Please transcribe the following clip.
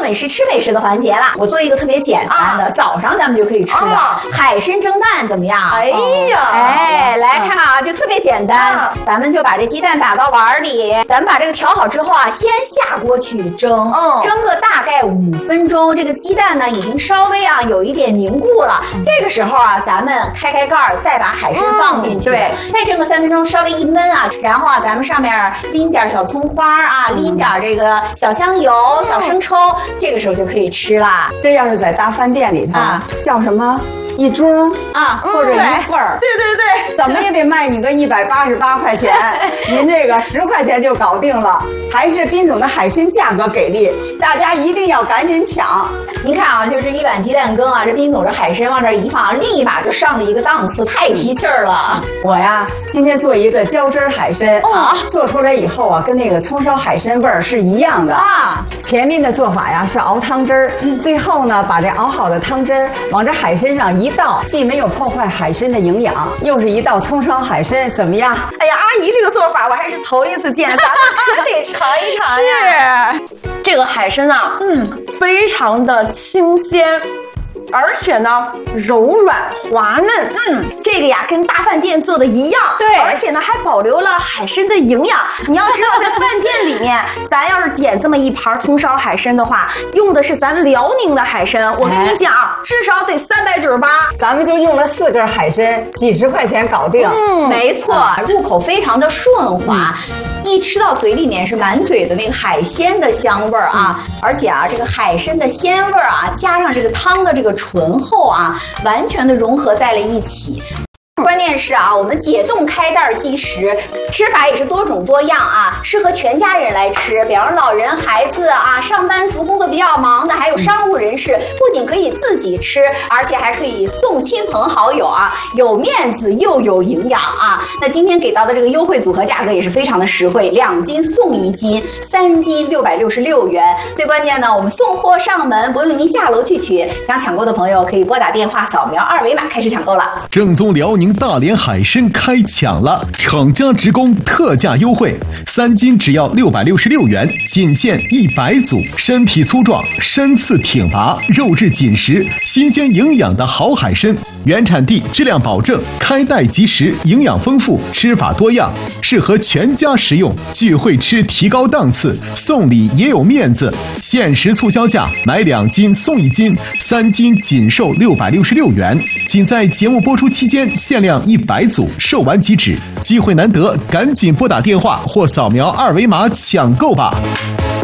美食吃美食的环节了。我做一个特别简单的，早上咱们就可以吃的海参蒸蛋，怎么样？ 哎呀， 来看啊，就特别简单，咱们就把这鸡蛋打到碗里，咱们把这个调好之后啊，先下锅去蒸，蒸个大概5分钟，这个鸡蛋呢已经稍微有一点凝固了。这个时候啊，咱们开盖儿，再把海参放进去，对，再蒸个3分钟，稍微一焖啊，然后啊，咱们上面淋点小葱花啊，淋点这个小香油、小生抽，这个时候就可以吃啦。 这要是在大饭店里头，叫什么？一盅或者一份儿， 对， 怎么也得卖你个188块钱，您这个10块钱就搞定了，还是宾总的海参价格给力，大家一定要赶紧抢。 您看啊，就是一碗鸡蛋羹啊，这宾总这海参往这一放，立马就上了一个档次，太提气儿了。 我呀，今天做一个浇汁海参做出来以后啊，跟那个葱烧海参味儿是一样的啊。前面的做法呀是熬汤汁儿，最后呢把这熬好的汤汁儿往这海参上一倒，既没有破坏海参的营养，又是一道葱烧海参，怎么样？ 哎呀，阿姨这个做法我还是头一次见，咱们可得尝一尝呀。是，这个海参啊，非常的清鲜。而且呢，柔软滑嫩，这个呀跟大饭店做的一样，对，而且呢还保留了海参的营养。你要知道，在饭店里面，咱要是点这么一盘葱烧海参的话，用的是咱辽宁的海参，我跟你讲，至少得398， 咱们就用了4根海参，几十块钱搞定。 没错，入口非常的顺滑。一吃到嘴里面是满嘴的那个海鲜的香味儿啊，而且啊，这个海参的鲜味儿啊，加上这个汤的这个醇厚啊，完全的融合在了一起。关键是啊，我们解冻开袋即食，吃法也是多种多样啊，适合全家人来吃。比方老人、孩子啊，上班族工作比较忙的，还有商务人士，不仅可以自己吃，而且还可以送亲朋好友啊，有面子又有营养啊。那今天给到的这个优惠组合价格也是非常的实惠，2斤送1斤，3斤666元。最关键呢，我们送货上门，不用您下楼去取。想抢购的朋友可以拨打电话扫描2维码开始抢购了。 正宗辽宁大连海参开抢了，厂家直供特价优惠，3斤只要666元，仅限100组，身体粗壮，身次挺拔，肉质紧实，新鲜营养的好海参，原产地，质量保证，开袋即食，营养丰富，吃法多样，适合全家食用。聚会吃提高档次，送礼也有面子。限时促销价，买2斤送1斤，3斤仅售666元，仅在节目播出期间限量100组，售完即止，机会难得，赶紧拨打电话或扫描2维码抢购吧。